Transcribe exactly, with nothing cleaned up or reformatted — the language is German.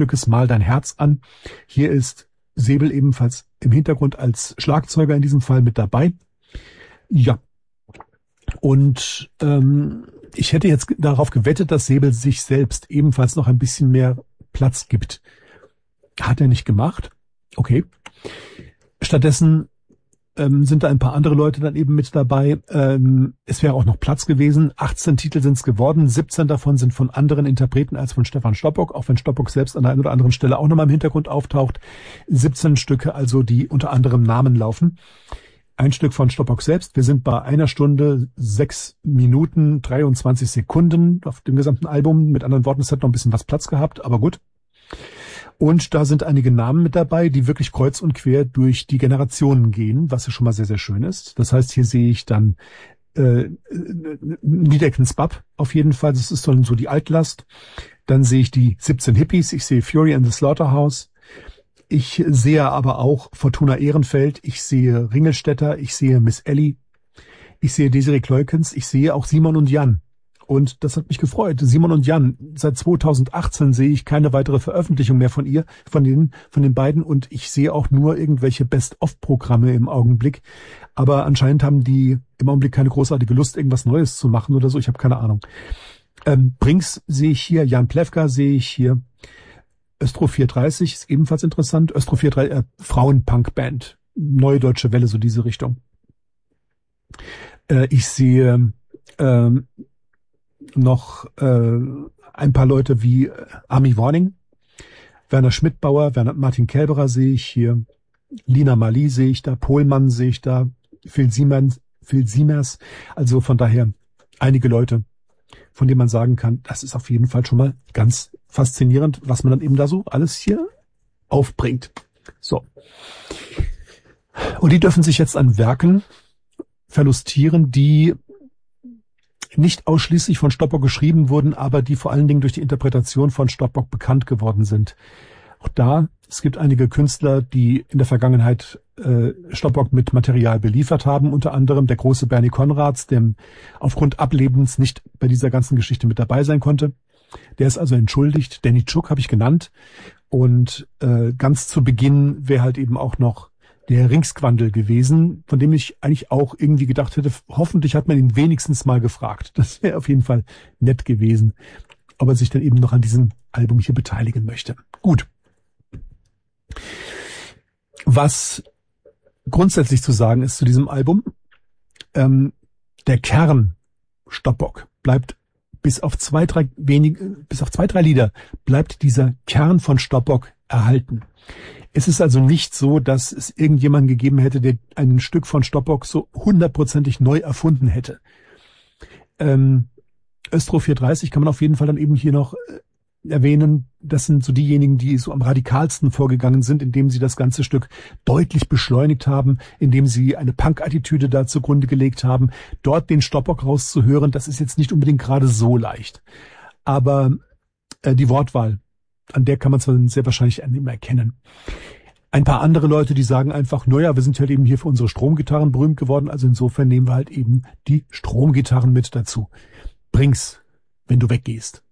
Stückes Mal dein Herz an. Hier ist Säbel ebenfalls im Hintergrund als Schlagzeuger in diesem Fall mit dabei. Ja. Und ähm, ich hätte jetzt darauf gewettet, dass Säbel sich selbst ebenfalls noch ein bisschen mehr Platz gibt. Hat er nicht gemacht. Okay. Stattdessen ähm, sind da ein paar andere Leute dann eben mit dabei. Ähm, es wäre auch noch Platz gewesen. achtzehn Titel sind es geworden. siebzehn davon sind von anderen Interpreten als von Stefan Stoppock, auch wenn Stoppock selbst an der einen oder anderen Stelle auch nochmal im Hintergrund auftaucht. siebzehn Stücke, also die unter anderem Namen laufen. Ein Stück von Stoppock selbst. Wir sind bei einer Stunde, sechs Minuten, dreiundzwanzig Sekunden auf dem gesamten Album. Mit anderen Worten, es hat noch ein bisschen was Platz gehabt, aber gut. Und da sind einige Namen mit dabei, die wirklich kreuz und quer durch die Generationen gehen, was ja schon mal sehr, sehr schön ist. Das heißt, hier sehe ich dann äh, Niedeckens Bab auf jeden Fall. Das ist dann so die Altlast. Dann sehe ich die siebzehn Hippies. Ich sehe Fury and the Slaughterhouse. Ich sehe aber auch Fortuna Ehrenfeld, ich sehe Ringelstetter, ich sehe Miss Ellie, ich sehe Desiree Kleukens, ich sehe auch Simon und Jan. Und das hat mich gefreut. Simon und Jan, seit zweitausendachtzehn sehe ich keine weitere Veröffentlichung mehr von ihr, von den, von den beiden. Und ich sehe auch nur irgendwelche Best-of-Programme im Augenblick. Aber anscheinend haben die im Augenblick keine großartige Lust, irgendwas Neues zu machen oder so. Ich habe keine Ahnung. Ähm, Brinks sehe ich hier, Jan Plewka sehe ich hier. Östro vierhundertdreißig ist ebenfalls interessant. Östro vierhundertdreißig, äh, Frauen-Punk-Band. Neue Deutsche Welle, so diese Richtung. Äh, ich sehe ähm, noch äh, ein paar Leute wie äh, Army Warning, Werner Schmidbauer, Werner, Martin Kelberer sehe ich hier, Lina Marli sehe ich da, Pohlmann sehe ich da, Phil Siemens, Phil Siemers. Also von daher einige Leute, von denen man sagen kann, das ist auf jeden Fall schon mal ganz faszinierend, was man dann eben da so alles hier aufbringt. So. Und die dürfen sich jetzt an Werken verlustieren, die nicht ausschließlich von Stoppock geschrieben wurden, aber die vor allen Dingen durch die Interpretation von Stoppock bekannt geworden sind. Auch da, es gibt einige Künstler, die in der Vergangenheit äh, Stoppock mit Material beliefert haben, unter anderem der große Bernie Konrads, der aufgrund Ablebens nicht bei dieser ganzen Geschichte mit dabei sein konnte. Der ist also entschuldigt. Danny Chuk habe ich genannt. Und äh, ganz zu Beginn wäre halt eben auch noch der Ringsquandel gewesen, von dem ich eigentlich auch irgendwie gedacht hätte, hoffentlich hat man ihn wenigstens mal gefragt. Das wäre auf jeden Fall nett gewesen, ob er sich dann eben noch an diesem Album hier beteiligen möchte. Gut. Was grundsätzlich zu sagen ist zu diesem Album, ähm, der Kern Stoppock bleibt bis auf zwei, drei wenige, bis auf zwei, drei Lieder bleibt dieser Kern von Stoppock erhalten. Es ist also nicht so, dass es irgendjemanden gegeben hätte, der ein Stück von Stoppock so hundertprozentig neu erfunden hätte. Ähm, Östro vierhundertdreißig kann man auf jeden Fall dann eben hier noch erwähnen. Das sind so diejenigen, die so am radikalsten vorgegangen sind, indem sie das ganze Stück deutlich beschleunigt haben, indem sie eine Punk-Attitüde da zugrunde gelegt haben. Dort den Stoppock rauszuhören, das ist jetzt nicht unbedingt gerade so leicht. Aber äh, die Wortwahl, an der kann man zwar sehr wahrscheinlich immer erkennen. Ein paar andere Leute, die sagen einfach, naja, wir sind halt eben hier für unsere Stromgitarren berühmt geworden, also insofern nehmen wir halt eben die Stromgitarren mit dazu. Bring's, wenn du weggehst.